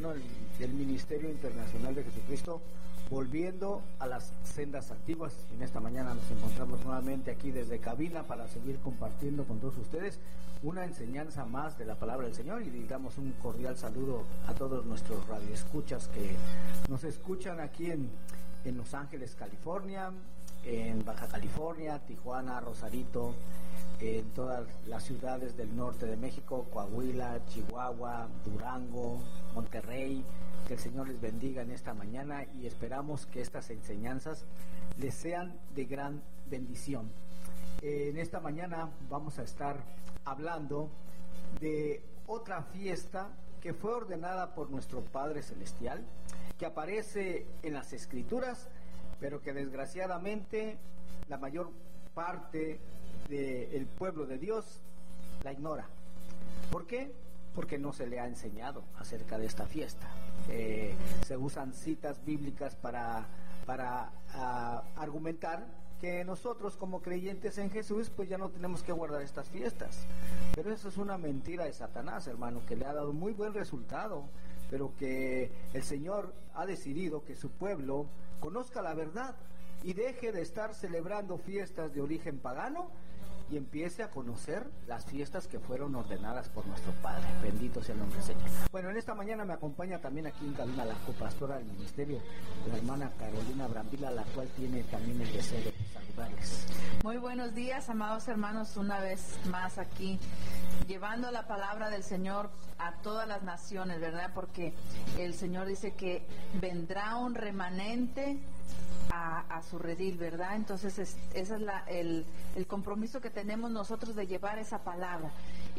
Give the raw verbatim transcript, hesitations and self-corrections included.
bueno, el, el Ministerio Internacional de Jesucristo, volviendo a las sendas antiguas. En esta mañana nos encontramos nuevamente aquí desde cabina para seguir compartiendo con todos ustedes una enseñanza más de la palabra del Señor, y damos un cordial saludo a todos nuestros radioescuchas que nos escuchan aquí en, en Los Ángeles, California, en Baja California, Tijuana, Rosarito, en todas las ciudades del norte de México, Coahuila, Chihuahua, Durango, Monterrey. Que el Señor les bendiga en esta mañana y esperamos que estas enseñanzas les sean de gran bendición. Eh, en esta mañana vamos a estar hablando de otra fiesta que fue ordenada por nuestro Padre Celestial, que aparece en las Escrituras, pero que desgraciadamente la mayor parte del pueblo de Dios la ignora. ¿Por qué? Porque no se le ha enseñado acerca de esta fiesta. Eh, se usan citas bíblicas para, para uh, argumentar que nosotros como creyentes en Jesús pues ya no tenemos que guardar estas fiestas. Pero eso es una mentira de Satanás, hermano, que le ha dado muy buen resultado, pero que el Señor ha decidido que su pueblo conozca la verdad y deje de estar celebrando fiestas de origen pagano y empiece a conocer las fiestas que fueron ordenadas por nuestro Padre. Bendito sea el nombre del Señor. Bueno, en esta mañana me acompaña también aquí en cabina la copastora del ministerio, la hermana Carolina Brambila, la cual tiene también el deseo de saludarles. Muy buenos días, amados hermanos, una vez más aquí, llevando la palabra del Señor a todas las naciones, ¿verdad? Porque el Señor dice que vendrá un remanente A, a su redil, ¿verdad? Entonces es, ese es la, el, el compromiso que tenemos nosotros de llevar esa palabra.